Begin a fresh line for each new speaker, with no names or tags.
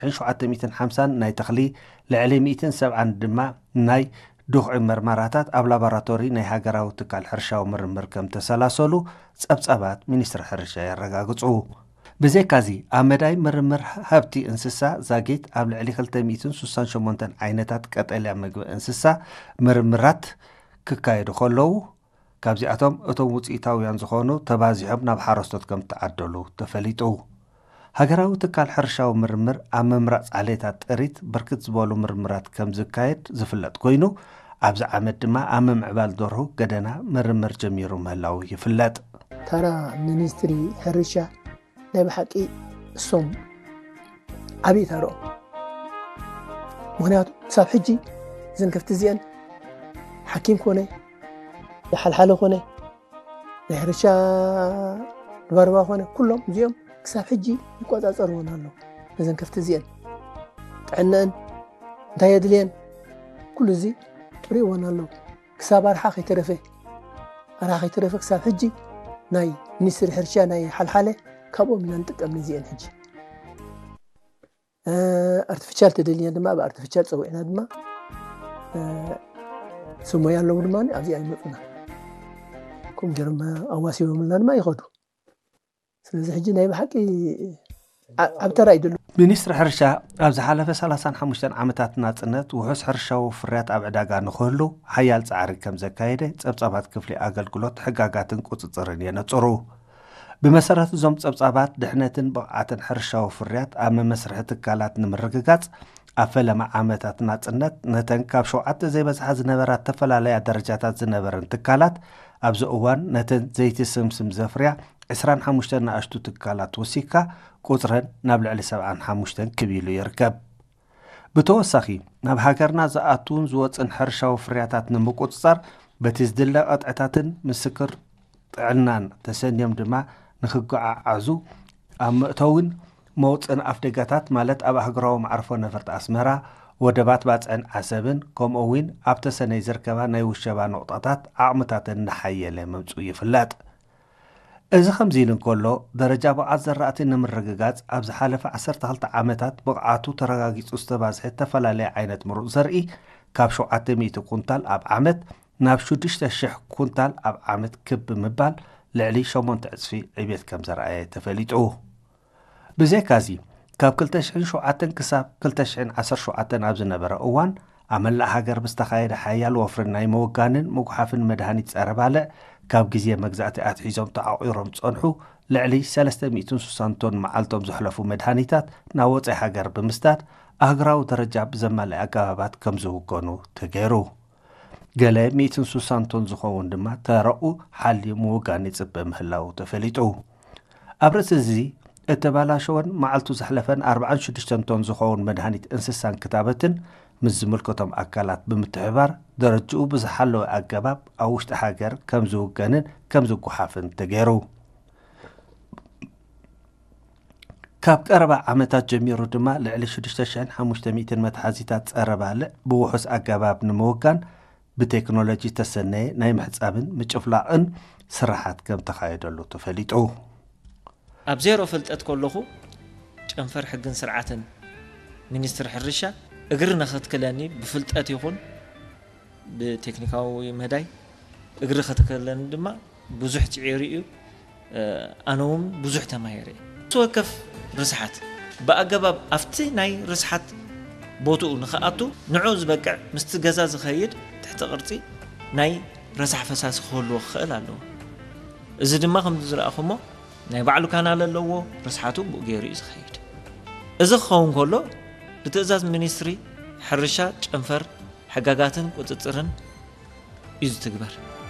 1750 ናይ ተኽሊ ልዕሊ 170 ድማ ናይ ድኹዒ መርመራታት ኣብ ላቦራቶሪ ናይ ሃገራዊ ትካል ሕርሻዊ ምርምር ከም ተሰላሰሉ ጸብጻባት ሚኒስትሪ ሕርሻ ያረጋግጹ። ብዘይካዚ ኣብ መዳይ ምርምር ሃብቲ እንስሳ ዛጌት ኣብ ልዕሊ 268 ዓይነታት ቀጠልያ ምግቢ እንስሳ ምርምራት ክካየዱ ከለዉ ካብዚኣቶም እቶም ውፅኢታውያን ዝኾኑ ተባዚሖም ናብ ሓረስቶት ከም ተዓደሉ ተፈሊጡ። ሃገራዊ ትካል ሕርሻዊ ምርምር ኣብ ምምራፅ ዓሌታት ጥሪት ብርክት ዝበሉ ምርምራት ከም ዝካየድ ዝፍለጥ ኮይኑ ኣብዚ ዓመት ድማ ኣብ ምምዕባል ደርሁ ገደና ምርምር ጀሚሩ ምህላው ይፍለጥ።
ተራ ሚኒስትሪ ሕርሻ ናይ ብሓቂ እሶም ዓብይ ተረኦም ምክንያቱ ክሳብ ሕጂ እዘን ከፍቲ እዚአን ሓኪም ኮነ ሓልሓለ ኮነ ናይ ሕርሻ ድባርባ ኮነ ኩሎም እዚኦም ክሳብ ሕጂ ይቆፃፀርዎን ኣለዉ። እዘን ከፍቲ እዚአን ጥዕነአን እንታይ የድልየን ኩሉ እዚ ሪእዎን ኣለዉ። ክሳብ ኣርሓ ከይተረፈ ክሳብ ሕጂ ናይ ሚኒስትሪ ሕርሻ ናይ ሓልሓለ ካብኦም ኢና ንጥቀም እዚአን ሕጂ ኣርቲፊሻል ተደልየን ድማ ብኣርቲፊሻል ፀዊዕና ድማ ስሞያ ኣለዉ ድማ ኣብዚኣ ይመፁና ከም ጀርማ ኣዋሲቦምና ድማ ይኸዱ። ስለዚ ሕጂ ናይ ብሓቂ ኣብ ተራ ይደሉ።
ሚኒስትሪ ሕርሻ ኣብ ዝሓለፈ 35 ዓመታት ናጽነት ውሑስ ሕርሻዊ ፍርያት ኣብ ዕዳጋ ንኽህሉ ሓያል ጻዕሪ ከም ዘካየደ ጸብጻባት ክፍሊ ኣገልግሎት ሕጋጋትን ቁፅፅርን የነጽሩ። ብመሰረት እዞም ጸብጻባት ድሕነትን ብቕዓትን ሕርሻዊ ፍርያት ኣብ መመስርሒ ትካላት ንምርግጋጽ ኣብ ፈለማ ዓመታት ናጽነት ነተን ካብ 7 ዘይበዝሓ ዝነበራት ተፈላለያ ደረጃታት ዝነበረን ትካላት ኣብዚ እዋን ነተን ዘይትስምስም ዘፍርያ 25 ንኣሽቱ ትካላት ወሲካ ቁፅረን ናብ ልዕሊ 75 ክቢሉ ይርከብ። ብተወሳኺ ናብ ሃገርና ዝኣቱን ዝወፅን ሕርሻዊ ፍርያታት ንምቁፅጻር በቲ ዝድለ ቀጥዕታትን ምስክር ጥዕናን ተሰንዮም ድማ ንኽጓዓዓዙ ኣብ ምእተውን መውፅን ኣፍደጋታት ማለት ኣብ ሃገራዊ ማዕርፎ ነፈርቲ ኣስመራ ወደባት ባፅዕን ዓሰብን ከምኡውን ኣብ ተሰነይ ዝርከባ ናይ ውሸባ ነቑጣታት ዓቕምታትን እናሓየለ መምፁ ይፍለጥ። እዚ ከምዚ ኢሉ እንከሎ ደረጃ ብቕዓት ዘራእቲ ንምርግጋጽ ኣብ ዝሓለፈ 12 ዓመታት ብቕዓቱ ተረጋጊጹ ዝተባዝሐ ተፈላለየ ዓይነት ምሩፅ ዘርኢ ካብ 700 ኩንታል ኣብ ዓመት ናብ 6,000 ኩንታል ኣብ ዓመት ክብ ምባል ልዕሊ 8 ዕፅፊ ዕብየት ከም ዘረኣየ ተፈሊጡ። ብዘይካዚ ካብ 2007 ክሳብ 2017 ኣብ ዝነበረ እዋን ኣብ መላእ ሃገር ብዝተኻየደ ሓያል ወፍሪ ናይ መወጋንን ምጉሓፍን መድሃኒት ጸረ ባልዕ ካብ ግዜ መግዛእቲ ኣትሒዞም ተዓቂሮም ጸንሑ ልዕሊ 360 ቶን መዓልቶም ዘሕለፉ መድሃኒታት ናብ ወፃኢ ሃገር ብምስዳድ ኣህግራዊ ደረጃ ብዘማልአ ኣገባባት ከም ዝውገኑ ተገይሩ። ገለ 160 ቶን ዝኸውን ድማ ተረኡ ሓልዩ ምውጋን ይጽበ ምህላው ተፈሊጡ። ኣብ ርእሲ እዚ እተባላሸወን መዓልቱ ዘሕለፈን 46 ቶን ዝኸውን መድሃኒት እንስሳን ክታበትን ምስ ዝምልከቶም ኣካላት ብምትሕባር ደረጅኡ ብዝሓለወ ኣገባብ ኣብ ውሽጢ ሃገር ከም ዝውገንን ከም ዝጓሓፍን ተገይሩ። ካብ ቀረባ ዓመታት ጀሚሩ ድማ ልዕሊ 6500 መትሓዚታት ጸረ ባልዕ ብውሑስ ኣገባብ ንምውጋን ብቴክኖሎጂ ተሰነየ ናይ ምሕጻብን ምጭፍላቕን ስራሓት ከም ተኻየደሉ ተፈሊጡ።
ኣብ ዜሮ ፍልጠት ከለኹ ጨንፈር ሕግን ስርዓትን ሚኒስትሪ ሕርሻ እግሪ ነኽትክለኒ ብፍልጠት ይኹን ብቴክኒካዊ መዳይ እግሪ ኸትክለኒ ድማ ብዙሕ ጭዒር እዩ። ኣነውን ብዙሕ ተማሂረ ተወከፍ ርስሓት ብኣገባብ ኣፍቲ ናይ ርስሓት ቦትኡ ንኽኣቱ ንዑ ዝበቅዕ ምስቲ ገዛ ዝኸይድ ትሕቲ ቅርፂ ናይ ረሳሕ ፈሳሲ ክህልዎ ክኽእል ኣለዎ። እዚ ድማ ከምዚ ዝረኣኹሞ ናይ ባዕሉ ካናል ኣለዎ። ርስሓቱ ብኡ ገይሩ እዩ ዝኸይድ። እዚ ክኸውን ከሎ ብትእዛዝ ሚኒስትሪ ሕርሻ ጨንፈር ሕጋጋትን ቁፅፅርን እዩ ዝትግበር።